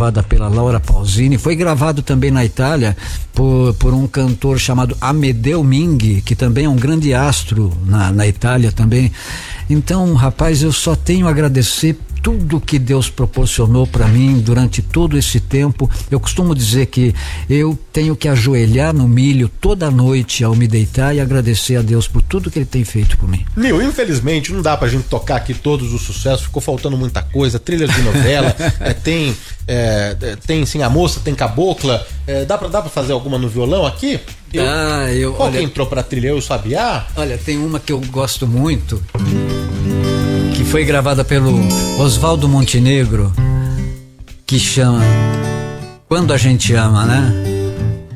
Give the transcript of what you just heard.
gravada pela Laura Pausini, foi gravado também na Itália por um cantor chamado Amedeo Minghi, que também é um grande astro na Itália também. Então, rapaz, eu só tenho a agradecer tudo que Deus proporcionou para mim durante todo esse tempo. Eu costumo dizer que eu tenho que ajoelhar no milho toda noite ao me deitar e agradecer a Deus por tudo que Ele tem feito por mim. Nil, infelizmente não dá pra gente tocar aqui todos os sucessos, ficou faltando muita coisa, trilhas de novela, tem sim a moça, tem cabocla, dá pra fazer alguma no violão aqui? Qual que entrou pra trilha? Eu, o Sabiá? Olha, tem uma que eu gosto muito, que foi gravada pelo Oswaldo Montenegro, que chama Quando a Gente Ama, né?